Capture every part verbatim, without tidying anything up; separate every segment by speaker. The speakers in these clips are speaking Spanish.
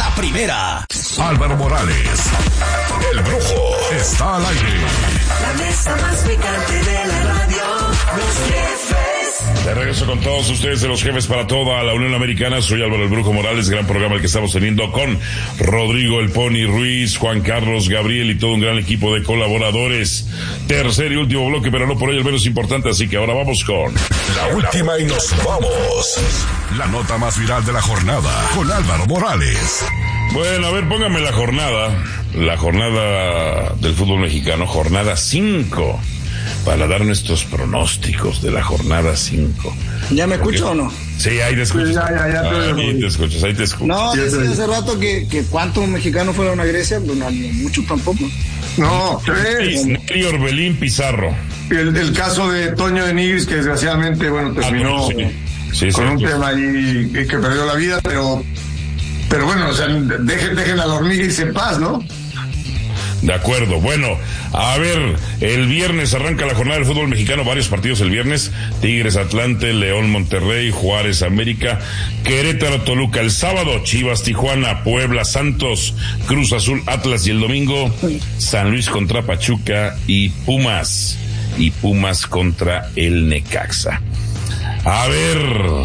Speaker 1: la primera.
Speaker 2: Álvaro Morales, el Brujo, está al aire.
Speaker 3: La mesa más picante de la radio, los jefes.
Speaker 4: De regreso con todos ustedes de los jefes para toda la Unión Americana. Soy Álvaro el Brujo Morales, gran programa el que estamos teniendo con Rodrigo el Pony Ruiz, Juan Carlos, Gabriel y todo un gran equipo de colaboradores. Tercer y último bloque, pero no por ello el menos importante, así que ahora vamos con
Speaker 2: la última y nos vamos. La nota más viral de la jornada con Álvaro Morales.
Speaker 4: Bueno, a ver, póngame la jornada, la jornada del fútbol mexicano, jornada cinco, para dar nuestros pronósticos de la jornada cinco.
Speaker 5: ¿Ya me escucho o no?
Speaker 4: Sí, ahí te escuchas.
Speaker 6: Sí, ya, ya, ya te
Speaker 4: ahí te escuchas, ahí te escuchas.
Speaker 5: No, decía hace rato que, que cuántos mexicanos fueron a Grecia, pero no, muchos tampoco.
Speaker 6: No, tres.
Speaker 4: Neri Orbelín Pizarro.
Speaker 6: El, el caso de Toño de Nigris, que desgraciadamente, bueno, terminó
Speaker 4: Ah, sí. Sí,
Speaker 6: con
Speaker 4: sí,
Speaker 6: un
Speaker 4: sí.
Speaker 6: tema ahí que perdió la vida, pero pero bueno, o sea, dejen, dejen a dormir y irse en paz, ¿no?
Speaker 4: De acuerdo, bueno, a ver, el viernes arranca la jornada del fútbol mexicano, varios partidos el viernes, Tigres Atlante, León Monterrey, Juárez América, Querétaro Toluca el sábado, Chivas Tijuana, Puebla Santos, Cruz Azul Atlas y el domingo, San Luis contra Pachuca y Pumas, y Pumas contra el Necaxa. A ver,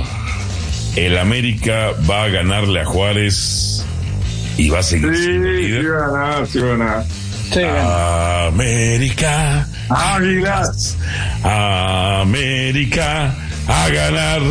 Speaker 4: el América va a ganarle a Juárez y va a seguir
Speaker 6: Sí,
Speaker 4: siendo
Speaker 6: sí
Speaker 4: líder.
Speaker 6: va a ganar, sí va a ganar.
Speaker 5: Sí, bueno.
Speaker 4: América,
Speaker 6: Águilas.
Speaker 4: América, a ganar.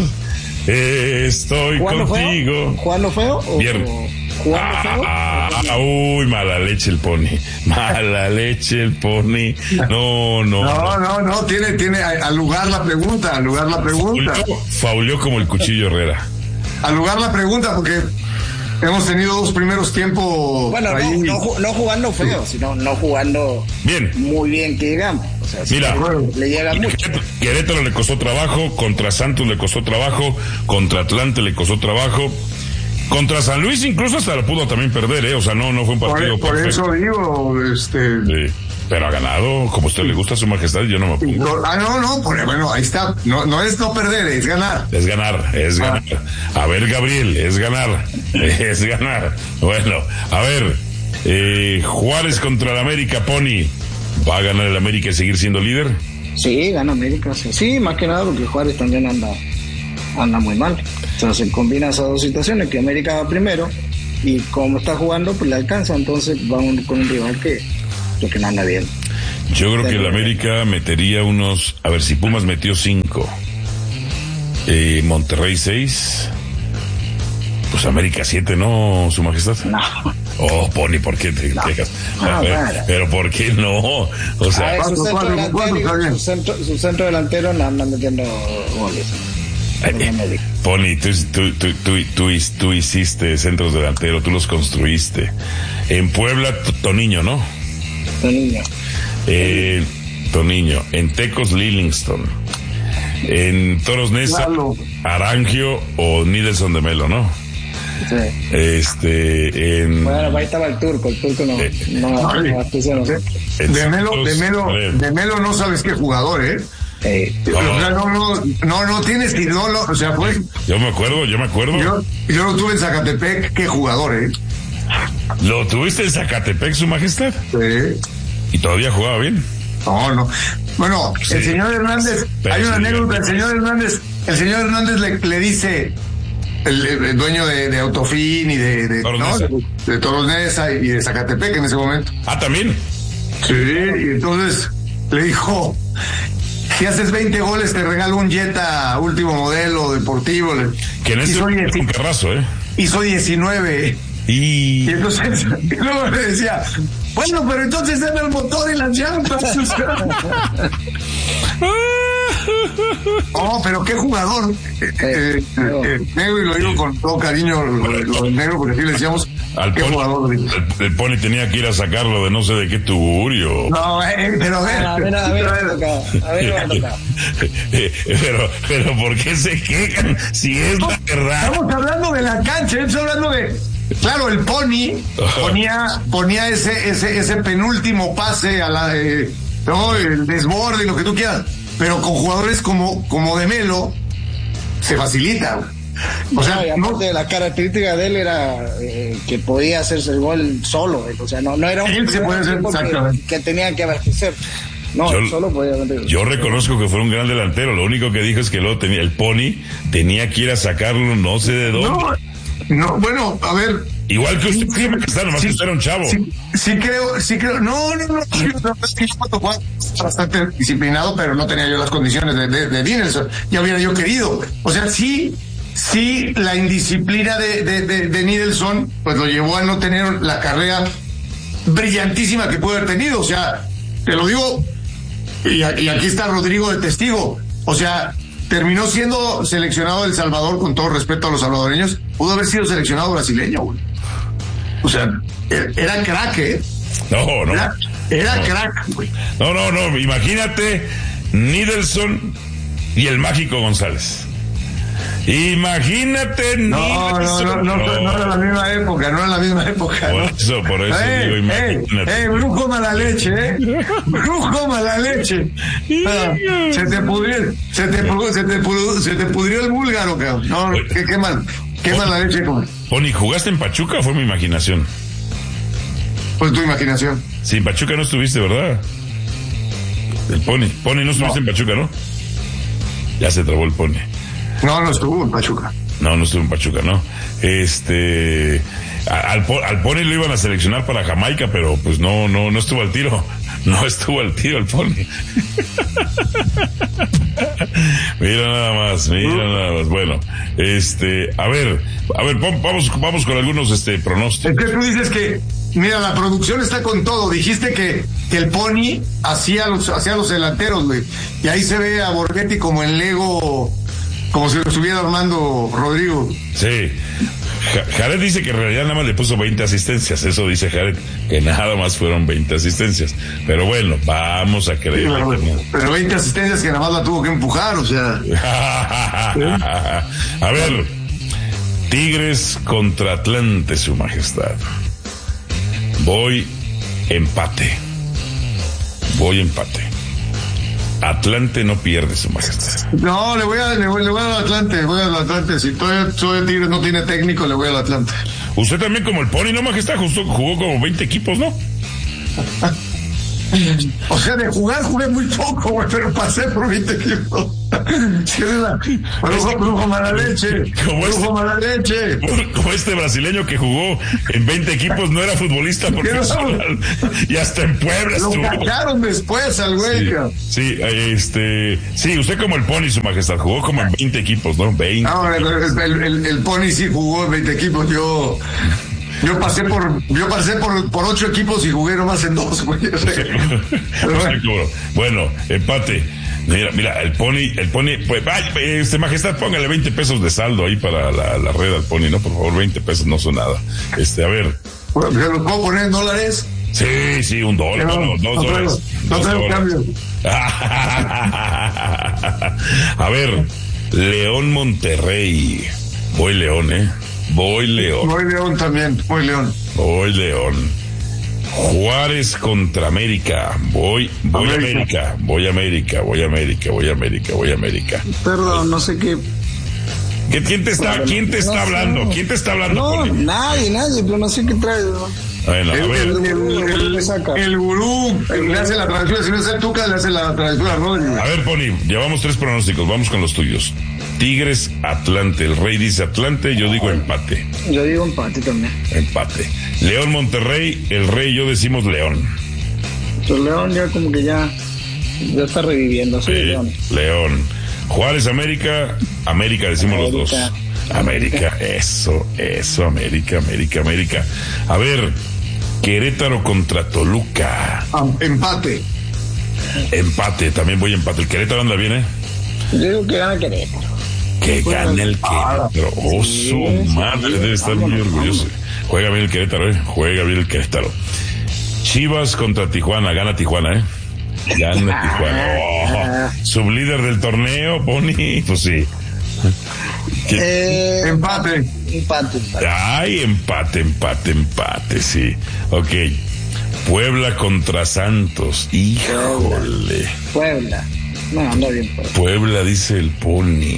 Speaker 4: Estoy
Speaker 5: ¿Jugando
Speaker 4: contigo.
Speaker 5: feo? ¿Jugando feo? O,
Speaker 4: Viernes.
Speaker 5: o ¿Jugando feo?
Speaker 4: Ah, ah, uy, mala leche el Pony. Mala leche el Pony. No, no.
Speaker 6: No, no, no, tiene, tiene al lugar la pregunta, al lugar la pregunta.
Speaker 4: Fauleó, fauleó como el cuchillo Herrera.
Speaker 6: Al lugar la pregunta, porque hemos tenido dos primeros tiempos
Speaker 5: Bueno,
Speaker 6: ahí.
Speaker 5: no, no, no jugando feo, sino no jugando
Speaker 4: Bien.
Speaker 5: muy bien, que digamos. O sea,
Speaker 4: Mira,
Speaker 5: sí, le llega mucho.
Speaker 4: Querétaro, Querétaro le costó trabajo, contra Santos le costó trabajo, contra Atlante le costó trabajo, contra San Luis incluso hasta lo pudo también perder, eh, o sea, no, no fue un partido
Speaker 6: Por, por
Speaker 4: perfecto.
Speaker 6: eso digo, este...
Speaker 4: Sí, pero ha ganado, como a usted le gusta, su majestad, yo no me
Speaker 6: y
Speaker 4: pongo.
Speaker 6: no- ah, no, no, por- bueno, ahí está. No, no es no perder, es ganar.
Speaker 4: Es ganar, es ganar. A ver, Gabriel, es ganar, es ganar. Bueno, a ver, eh, Juárez contra el América, Pony, ¿va a ganar el América y seguir siendo líder?
Speaker 5: Sí, gana América. Sí. sí, más que nada porque Juárez también anda anda muy mal. O sea, se combinan esas dos situaciones, que América va primero y como está jugando, pues le alcanza. Entonces vamos con un rival que, que no anda bien.
Speaker 4: Yo creo que el América metería unos, a ver, si Pumas metió cinco, eh, Monterrey seis, pues América siete, ¿no, su majestad?
Speaker 5: No.
Speaker 4: Oh, Pony, ¿por qué te quejas?
Speaker 5: No,
Speaker 4: A ver,
Speaker 5: bueno.
Speaker 4: pero ¿por qué no? O
Speaker 5: A
Speaker 4: sea,
Speaker 5: ver, su
Speaker 6: ¿cuánto,
Speaker 5: centro
Speaker 6: cuánto,
Speaker 5: delantero,
Speaker 6: cuánto está bien?
Speaker 5: su centro, su centro delantero no anda metiendo goles. Por
Speaker 4: eh,
Speaker 5: América.
Speaker 4: Pony, tú, tú, tú, tú, tú, tú hiciste centros delanteros, tú los construiste. En Puebla, T- Toniño, ¿no?
Speaker 5: Un niño.
Speaker 4: Eh, Toniño. En Tecos, Livingston. En Toros Neza,
Speaker 6: Claro.
Speaker 4: Arangio o Nidelson de Melo, ¿no?
Speaker 5: Sí.
Speaker 4: Este, en...
Speaker 5: Bueno, ahí estaba el turco, el turco no,
Speaker 4: Eh,
Speaker 5: no, no,
Speaker 6: Ay,
Speaker 5: abasteció a nosotros.
Speaker 6: de, de Melo, de Melo,
Speaker 4: A ver.
Speaker 6: de Melo no sabes qué jugador, ¿eh?
Speaker 5: Eh,
Speaker 6: O sea, no, no, no, no tienes que, no, no, o sea, fue,
Speaker 4: Yo me acuerdo, yo me acuerdo.
Speaker 6: yo, yo lo tuve en Zacatepec, qué jugador, ¿eh?
Speaker 4: Lo tuviste en Zacatepec, su majestad.
Speaker 6: Sí.
Speaker 4: Y todavía jugaba bien.
Speaker 6: No, no. Bueno,
Speaker 4: Sí.
Speaker 6: el señor Hernández,
Speaker 4: Pero
Speaker 6: hay una
Speaker 4: sí,
Speaker 6: anécdota, el
Speaker 4: sí.
Speaker 6: señor Hernández, el señor Hernández le, le dice, el, el dueño de, de Autofin y de, de,
Speaker 4: Toros
Speaker 6: ¿no?
Speaker 4: Neza.
Speaker 6: de, de Toros Neza y de Zacatepec en ese momento.
Speaker 4: Ah, también.
Speaker 6: Sí, y entonces le dijo, si haces veinte goles te regalo un Jetta último modelo deportivo. Le-
Speaker 4: Que en ese
Speaker 6: hizo,
Speaker 4: momento es un
Speaker 6: dieci-
Speaker 4: carrazo, ¿eh?
Speaker 6: hizo diecinueve.
Speaker 4: Y...
Speaker 6: Y entonces, y luego le decía, bueno, pero entonces dame el motor y las llantas. Oh, pero qué jugador. Eh, eh, eh, negro, y lo digo con todo cariño, lo, lo del negro, porque así le decíamos,
Speaker 4: Al
Speaker 6: qué
Speaker 4: Pony,
Speaker 6: jugador.
Speaker 4: el, el Pony tenía que ir a sacarlo de no sé de qué tugurio.
Speaker 6: No, eh, pero a ver.
Speaker 5: a ver, a ver, me ha tocado, a ver, me ha tocado.
Speaker 4: pero, pero ¿por qué se quejan si es la verdad?
Speaker 6: Estamos hablando de la cancha, estamos hablando de. Claro, el Pony ponía, ponía ese, ese, ese penúltimo pase a la, eh, no, el desborde y lo que tú quieras, pero con jugadores como, como de Melo se facilita, O sea,
Speaker 5: no, y aparte
Speaker 6: no,
Speaker 5: de la característica de él era eh, que podía hacerse el gol solo, eh, o sea, no, no era un
Speaker 6: Él se puede hacer, exactamente.
Speaker 5: que, que tenía que abastecer. No,
Speaker 4: Yo-
Speaker 5: él solo podía meter.
Speaker 4: Yo reconozco que fue un gran delantero. Lo único que dijo es que luego tenía el Pony, tenía que ir a sacarlo no sé de dónde.
Speaker 6: no, no, bueno, a ver.
Speaker 4: Igual que usted,
Speaker 6: Sí,
Speaker 4: sí, está, nomás
Speaker 6: sí,
Speaker 4: que usted era un chavo.
Speaker 6: Sí, sí creo, sí creo. No, no, no. sí, no, es que yo cuando jugaba bastante disciplinado, pero no tenía yo las condiciones de, de, de Dinelson. Ya hubiera yo querido. O sea, sí, sí, la indisciplina de, de, de, de Nidelson, pues lo llevó a no tener la carrera brillantísima que pudo haber tenido. O sea, te lo digo, y, a- y aquí está Rodrigo de testigo. O sea, terminó siendo seleccionado El Salvador, con todo respeto a los salvadoreños, pudo haber sido seleccionado brasileño, güey. O sea, er- era crack, ¿eh?
Speaker 4: No, no.
Speaker 6: Era, era
Speaker 4: No.
Speaker 6: crack, güey.
Speaker 4: No, no, no. Imagínate Nidelson y el Mágico González. Imagínate
Speaker 6: No, no,
Speaker 4: Nidelson.
Speaker 6: no, no, no, no era la misma época, no era la misma época.
Speaker 4: Por
Speaker 6: ¿no?
Speaker 4: eso, por eso
Speaker 6: Eh,
Speaker 4: digo,
Speaker 6: eh,
Speaker 4: imagínate.
Speaker 6: eh, brujo mala leche, eh. Brujo mala leche. Ah, se te pudrió, se te, pu- se te, pu- se te pudrió el búlgaro, cabrón. No, qué, qué mal, qué mala leche, como.
Speaker 4: Pony, ¿jugaste en Pachuca o fue mi imaginación?
Speaker 6: Pues tu imaginación.
Speaker 4: Sí, en Pachuca no estuviste, ¿verdad? El Pony. Pony, no estuviste
Speaker 6: No.
Speaker 4: en Pachuca, ¿no? Ya se trabó el Pony.
Speaker 6: No, no estuvo en Pachuca.
Speaker 4: No, no estuvo en Pachuca, ¿no? Este, a- al, Po- al Pony lo iban a seleccionar para Jamaica, pero pues no, no, no estuvo al tiro. No estuvo al tiro el Pony. Mira nada más, mira nada más. Bueno, este, a ver, a ver, pon- vamos, vamos con algunos, este,
Speaker 6: Es
Speaker 4: pronósticos.
Speaker 6: que tú dices que, mira, la producción está con todo. Dijiste que, que el Pony hacía los, hacía los delanteros, güey. Y ahí se ve a Borghetti como en Lego, como si lo estuviera armando Rodrigo.
Speaker 4: Sí. Ja- Jared dice que en realidad nada más le puso veinte asistencias. Eso dice Jared, que nada más fueron veinte asistencias. Pero bueno, vamos a creer.
Speaker 6: Pero veinte asistencias que nada más la tuvo que empujar, o sea.
Speaker 4: A ver, Tigres contra Atlante, su majestad. Voy empate. Voy empate. Atlante no pierde, su majestad.
Speaker 6: No, le voy a, le voy, le voy al Atlante, voy al Atlante. Si todavía, todavía Tigres no tiene técnico, le voy al Atlante.
Speaker 4: Usted también como el Pony, ¿no, majestad? Justo jugó como veinte equipos, ¿no?
Speaker 6: O sea, de jugar jugué muy poco, güey, pero pasé por veinte equipos. Sí, es la- Brujo, brujo mala leche.
Speaker 4: Como este-
Speaker 6: Brujo mala leche.
Speaker 4: Como este brasileño que jugó en veinte equipos, no era futbolista profesional. Y hasta en Puebla
Speaker 6: Lo
Speaker 4: estuvo.
Speaker 6: cacharon después al güey,
Speaker 4: Sí,
Speaker 6: cabrón.
Speaker 4: sí, este, sí, usted como el Pony, su majestad, jugó como en veinte equipos, ¿no? veinte.
Speaker 6: No, el, el, el, el Pony sí jugó en veinte equipos. Yo, yo pasé por, yo pasé por, por ocho equipos y jugué nomás en dos, güey. O sea, pero
Speaker 4: No sé
Speaker 6: bueno.
Speaker 4: cómo. Bueno, empate. Mira, mira, el Pony, el Pony, pues, ay, este majestad, póngale veinte pesos de saldo ahí para la, la red al Pony, ¿no? Por favor, veinte pesos no son nada. Este, a ver.
Speaker 6: ¿Se los puedo poner en dólares?
Speaker 4: Sí, sí, un dólar,
Speaker 6: No,
Speaker 4: bueno, dos
Speaker 6: no traigo-
Speaker 4: dólares.
Speaker 6: no
Speaker 4: dos
Speaker 6: traigo
Speaker 4: dólares.
Speaker 6: cambio.
Speaker 4: A ver, León Monterrey. Voy León, ¿eh? Voy León.
Speaker 6: Voy León también, voy León.
Speaker 4: Voy León. Juárez contra América. Voy, voy
Speaker 6: América.
Speaker 4: América. Voy América, voy América, voy América, voy América.
Speaker 5: Perdón, no sé qué.
Speaker 4: ¿Qué- ¿Quién te está, quién te está
Speaker 5: No sé.
Speaker 4: hablando? ¿Quién te está hablando?
Speaker 5: No,
Speaker 4: Poli?
Speaker 5: nadie, nadie, pero no sé qué trae. ¿no?
Speaker 4: Bueno, a
Speaker 6: El,
Speaker 4: ver.
Speaker 6: el, el, el, el gurú le hace la travesura, si no es el Tuca, le hace la travesura a Rodri.
Speaker 4: A ver, Pony, llevamos tres pronósticos, vamos con los tuyos. Tigres, Atlante. El Rey dice Atlante, yo digo empate.
Speaker 5: Yo digo empate también.
Speaker 4: Empate. León, Monterrey, el Rey y yo decimos León.
Speaker 5: Pero León ya como que ya, ya está reviviendo. Sí,
Speaker 4: Sí,
Speaker 5: León.
Speaker 4: León. Juárez, América, América decimos los dos.
Speaker 5: América.
Speaker 4: América, eso, eso, América, América, América. A ver, Querétaro contra Toluca.
Speaker 6: Ah, empate.
Speaker 4: Empate, también voy a empate. El Querétaro anda bien, ¿eh?
Speaker 5: Yo digo que gana Querétaro.
Speaker 4: Que gane el Querétaro. Oh, su madre, debe estar muy orgulloso. Juega bien el Querétaro, ¿eh? Juega bien el Querétaro. Chivas contra Tijuana, gana Tijuana, ¿eh? Gana Tijuana. Oh, sublíder del torneo, Pony, pues sí. ¿Qué?
Speaker 5: Eh,
Speaker 6: Empate.
Speaker 5: empate, empate.
Speaker 4: Ay, empate, empate, empate, sí. Ok. Puebla contra Santos. Híjole.
Speaker 5: Puebla. No, anda bien. Puebla.
Speaker 4: Puebla, dice el Pony.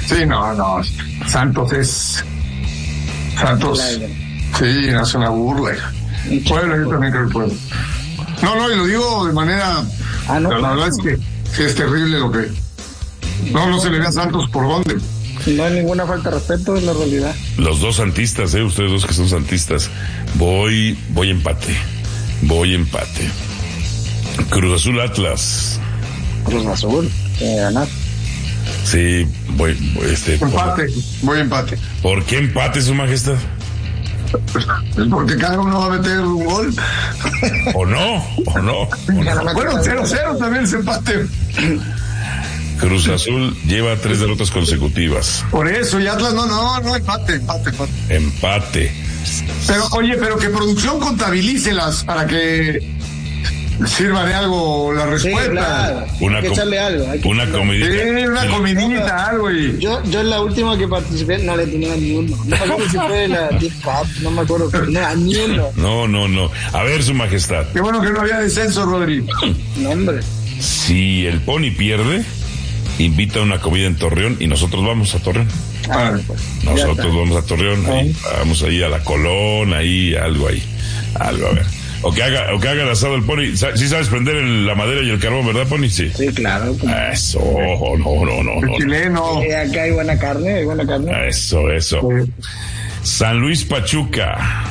Speaker 6: Sí, no, no. Santos es. Santos. Sí, hace una burla. Puebla, yo también creo que puede. No, no, y lo digo de manera. Ah, no, la verdad es que, que es terrible lo que. No, no se le ve a Santos por dónde.
Speaker 5: No hay ninguna falta de respeto, es la realidad.
Speaker 4: Los dos santistas, eh, ustedes dos que son santistas. Voy, voy empate. Voy empate. Cruz Azul Atlas.
Speaker 5: Cruz Azul, tiene que ganar.
Speaker 4: Sí, voy, voy este.
Speaker 6: Empate, por, voy empate.
Speaker 4: ¿Por qué empate, Su Majestad?
Speaker 6: Porque cada uno va a meter un gol.
Speaker 4: ¿O no? ¿O no? ¿O no?
Speaker 6: Bueno, cero cero también ese empate.
Speaker 4: Cruz Azul lleva tres derrotas consecutivas.
Speaker 6: Por eso, y Atlas no, no, no, empate, empate, empate.
Speaker 4: Empate.
Speaker 6: Pero, oye, pero que producción contabilícelas para que sirva de algo la respuesta.
Speaker 5: Sí, claro.
Speaker 4: Una
Speaker 5: hay que
Speaker 4: com-
Speaker 5: echarle algo. Hay que
Speaker 4: una
Speaker 5: echarle
Speaker 4: comidita.
Speaker 6: Sí, una comidita, algo. Y...
Speaker 5: Yo, yo en la última que participé no le tenía ni uno. No me acuerdo si fue la Deep Cup, no me acuerdo. No, ni uno.
Speaker 4: No, no, no. A ver, Su Majestad.
Speaker 6: Qué bueno que no había descenso, Rodrigo.
Speaker 5: No, hombre.
Speaker 4: Si el Pony pierde, invita a una comida en Torreón y nosotros vamos a Torreón.
Speaker 5: Ah, pues,
Speaker 4: Nosotros vamos a Torreón, ahí, vamos ahí a la Colón, ahí, algo ahí, algo, a ver. O que haga, o que haga el asado el Pony. ¿Sí sabes prender el, la madera y el carbón, verdad, Pony? Sí.
Speaker 5: Sí, claro. Como...
Speaker 4: Eso, no, no, no, no.
Speaker 6: Chileno.
Speaker 5: Eh, acá hay buena carne, hay buena carne.
Speaker 4: Eso, eso.
Speaker 6: Sí.
Speaker 4: San Luis Pachuca.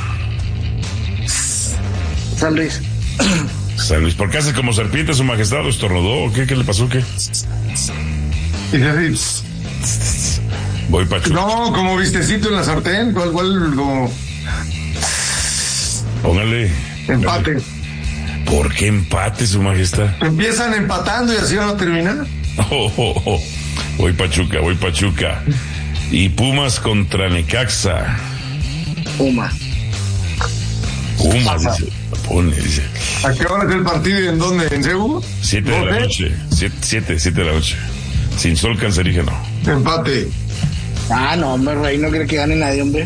Speaker 5: San Luis.
Speaker 4: San Luis, ¿por qué hace como serpiente, Su Majestad? ¿Lo estornudó o qué? ¿Qué le pasó? ¿Qué?
Speaker 6: Y así,
Speaker 4: Voy Pachuca.
Speaker 6: no, como vistecito en la sartén, cual, cual, como
Speaker 4: Póngale.
Speaker 6: empate.
Speaker 4: ¿Por qué empate, Su Majestad?
Speaker 6: Empiezan empatando y así van a terminar.
Speaker 4: Oh, oh, oh. Voy Pachuca, voy Pachuca. Y Pumas contra Necaxa.
Speaker 5: Puma.
Speaker 4: Pumas, dice. Pone, dice.
Speaker 6: ¿A qué hora es el partido y en dónde? ¿En Seúl?
Speaker 4: Siete de la noche. Siete, siete, siete de la noche. Sin sol cancerígeno.
Speaker 6: Empate.
Speaker 5: Ah, no, hombre, Rey no cree que gane nadie, hombre.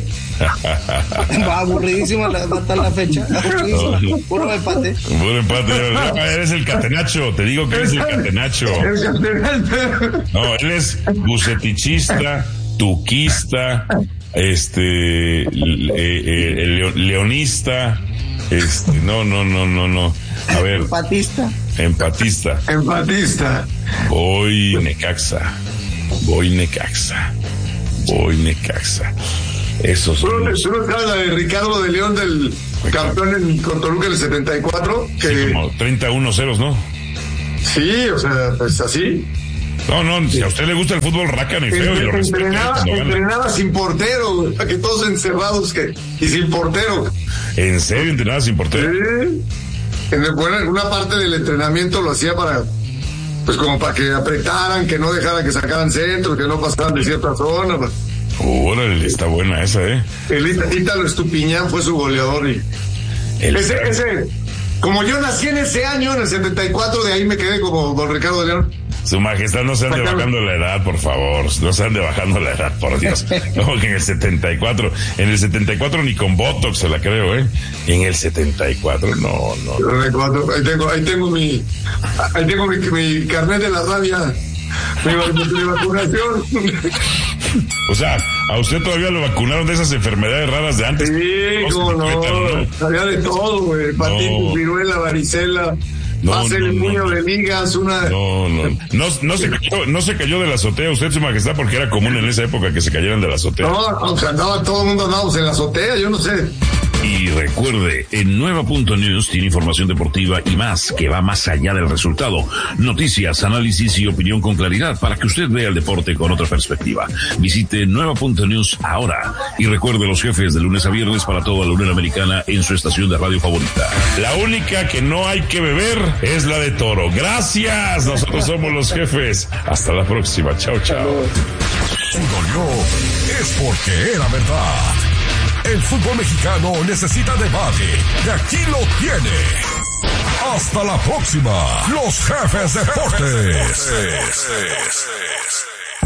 Speaker 5: Va aburridísimo, la, va a estar la fecha. Aburridísimo. Puro empate.
Speaker 4: Puro empate. Eres el catenacho. Te digo que eres el catenacho.
Speaker 6: El campeonato.
Speaker 4: No, él es bucetichista, tuquista, este, eh, eh, leo- leonista. Este, no, no, no, no, no. A ver,
Speaker 5: Empatista.
Speaker 4: empatista.
Speaker 6: Empatista.
Speaker 4: Voy Necaxa. Voy Necaxa. Voy Necaxa. Esos
Speaker 6: ¿Tú
Speaker 4: son
Speaker 6: no
Speaker 4: los-
Speaker 6: tú no sabes la de Ricardo de León del campeón en con Toluca en el setenta y cuatro?
Speaker 4: sí,
Speaker 6: Que
Speaker 4: como treinta y uno ceros, ¿no?
Speaker 6: sí, o sea, pues así.
Speaker 4: No, no, si a usted le gusta el fútbol rácano y feo y lo respeta
Speaker 6: Entrenaba,
Speaker 4: cuando gana.
Speaker 6: entrenaba sin portero, güey, para que todos encerrados que y sin portero.
Speaker 4: ¿En serio entrenaba sin portero?
Speaker 6: Sí. En el- bueno, una parte del entrenamiento lo hacía para, pues como para que apretaran, que no dejaran que sacaran centros, que no pasaran de cierta zona. Pues.
Speaker 4: Órale, está buena esa, ¿eh?
Speaker 6: El Ita- Ítalo Estupiñán fue su goleador y
Speaker 4: El
Speaker 6: ese, ese, como yo nací en ese año, en el setenta y cuatro, de ahí me quedé como don Ricardo de León.
Speaker 4: Su Majestad, no se ande bajando la edad, por favor. No se ande bajando la edad, por Dios. No, que en el setenta y cuatro. En el setenta y cuatro ni con Botox se la creo, ¿eh? En el setenta y cuatro, no, no.
Speaker 6: Cuando- Ahí tengo, ahí tengo mi, ahí tengo mi, mi carnet de la rabia, mi, mi- mi vacunación.
Speaker 4: O sea, a usted todavía lo vacunaron de esas enfermedades raras de antes.
Speaker 6: Sí,
Speaker 4: se
Speaker 6: cómo no,
Speaker 4: respetan,
Speaker 6: había de todo, güey, hepatitis,
Speaker 4: No.
Speaker 6: viruela, varicela,
Speaker 4: No,
Speaker 6: pase
Speaker 4: no,
Speaker 6: el
Speaker 4: no,
Speaker 6: niño
Speaker 4: no.
Speaker 6: de ligas, una...
Speaker 4: No, no, no, no se cayó, no se cayó de la azotea usted, Su Majestad, porque era común en esa época que se cayeran de la azotea.
Speaker 6: No, o sea, andaba todo el mundo andábamos en la azotea, yo no sé.
Speaker 4: Y recuerde, en Nueva Punto News tiene información deportiva y más que va más allá del resultado. Noticias, análisis y opinión con claridad para que usted vea el deporte con otra perspectiva. Visite Nueva Punto News ahora y recuerde los jefes de lunes a viernes para toda la Unión Americana en su estación de radio favorita. La única que no hay que beber es la de Toro. Gracias, nosotros somos los jefes. Hasta la próxima, chao, chao.
Speaker 2: Si dolió, es porque era verdad. El fútbol mexicano necesita debate. Y aquí lo tiene. Hasta la próxima. Los Jefes Deportes.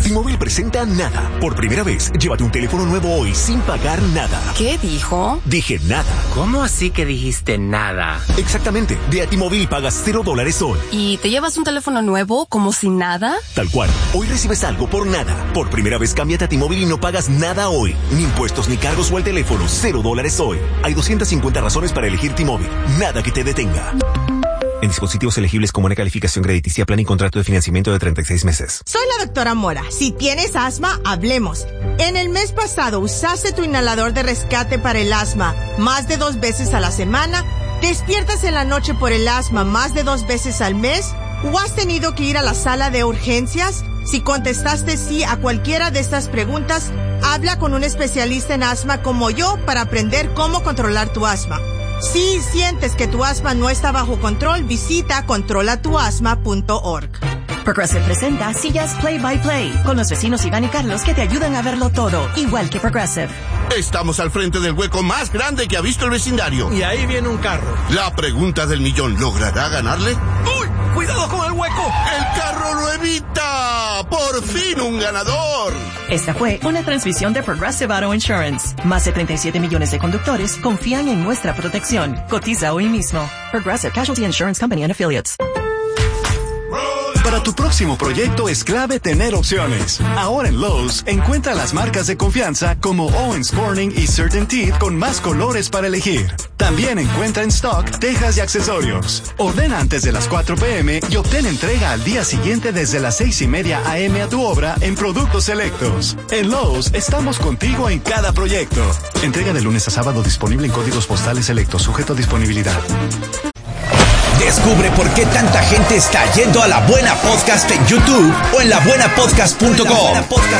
Speaker 1: T-Mobile presenta Nada. Por primera vez, llévate un teléfono nuevo hoy sin pagar nada.
Speaker 7: ¿Qué dijo?
Speaker 1: Dije nada.
Speaker 8: ¿Cómo así que dijiste nada?
Speaker 1: Exactamente. De a T-Mobile pagas cero dólares hoy.
Speaker 7: ¿Y te llevas un teléfono nuevo como si nada?
Speaker 1: Tal cual. Hoy recibes algo por nada. Por primera vez, cámbiate a T-Mobile y no pagas nada hoy. Ni impuestos ni cargos o el teléfono. Cero dólares hoy. Hay doscientas cincuenta razones para elegir T-Mobile. Nada que te detenga. En dispositivos elegibles con buena calificación crediticia, plan y contrato de financiamiento de treinta y seis meses.
Speaker 9: Soy la doctora Mora. Si tienes asma, hablemos. En el mes pasado usaste tu inhalador de rescate para el asma más de dos veces a la semana, despiertas en la noche por el asma más de dos veces al mes, o has tenido que ir a la sala de urgencias. Si contestaste sí a cualquiera de estas preguntas, habla con un especialista en asma como yo para aprender cómo controlar tu asma. Si sientes que tu asma no está bajo control, visita controla tu asma punto org.
Speaker 10: Progressive presenta Sillas Play by Play con los vecinos Iván y Carlos que te ayudan a verlo todo, igual que Progressive.
Speaker 11: Estamos al frente del hueco más grande que ha visto el vecindario.
Speaker 12: Y ahí viene un carro.
Speaker 11: La pregunta del millón, ¿logrará ganarle?
Speaker 12: ¡Uy! ¡Cuidado con el hueco!
Speaker 11: ¡El carro lo evita! ¡Por fin un ganador!
Speaker 10: Esta fue una transmisión de Progressive Auto Insurance. Más de treinta y siete millones de conductores confían en nuestra protección. Cotiza hoy mismo. Progressive Casualty Insurance Company and Affiliates.
Speaker 13: Para tu próximo proyecto es clave tener opciones. Ahora en Lowe's, encuentra las marcas de confianza como Owens Corning y CertainTeed con más colores para elegir. También encuentra en stock tejas y accesorios. Ordena antes de las cuatro p m y obtén entrega al día siguiente desde las seis y media a m a tu obra en productos selectos. En Lowe's estamos contigo en cada proyecto. Entrega de lunes a sábado disponible en códigos postales selectos, sujeto a disponibilidad.
Speaker 14: Descubre por qué tanta gente está yendo a La Buena Podcast en YouTube o en la buena podcast punto com.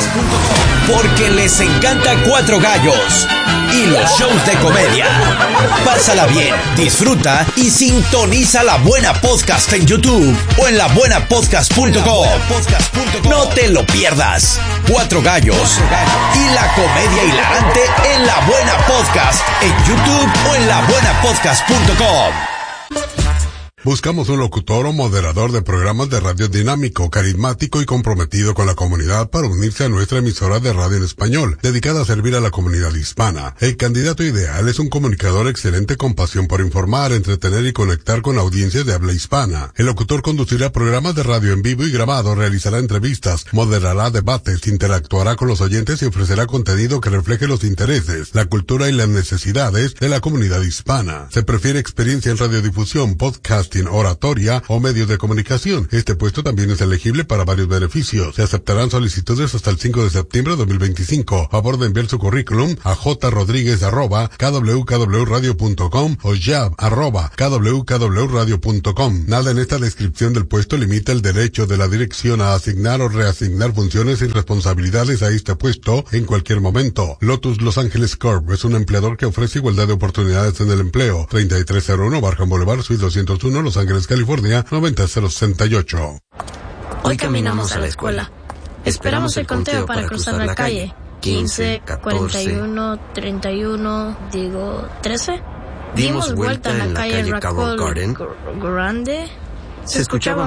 Speaker 14: Porque les encanta Cuatro Gallos y los shows de comedia. Pásala bien, disfruta y sintoniza La Buena Podcast en YouTube o en la buena podcast punto com. No te lo pierdas. Cuatro Gallos y la comedia hilarante en La Buena Podcast en YouTube o en la buena podcast punto com.
Speaker 15: Buscamos un locutor o moderador de programas de radio dinámico, carismático y comprometido con la comunidad para unirse a nuestra emisora de radio en español, dedicada a servir a la comunidad hispana. El candidato ideal es un comunicador excelente con pasión por informar, entretener y conectar con audiencias de habla hispana. El locutor conducirá programas de radio en vivo y grabado, realizará entrevistas, moderará debates, interactuará con los oyentes y ofrecerá contenido que refleje los intereses, la cultura y las necesidades de la comunidad hispana. Se prefiere experiencia en radiodifusión, podcast, oratoria o medios de comunicación. Este puesto también es elegible para varios beneficios. Se aceptarán solicitudes hasta el cinco de septiembre de dos mil veinticinco. Favor de enviar su currículum a jrodríguez arroba k w k w radio punto com o jab arroba k w k w radio punto com. Nada en esta descripción del puesto limita el derecho de la dirección a asignar o reasignar funciones y responsabilidades a este puesto en cualquier momento. Lotus Los Ángeles Corp es un empleador que ofrece igualdad de oportunidades en el empleo. treinta y tres cero uno Barham Boulevard, Suite doscientos uno, Los Ángeles, California, noventa cero sesenta y ocho.
Speaker 16: Hoy caminamos a la escuela. Esperamos el conteo para cruzar la calle. quince, cuarenta y uno, treinta y uno, digo, trece. Dimos vuelta en la calle Rockall Grande. Se escuchaba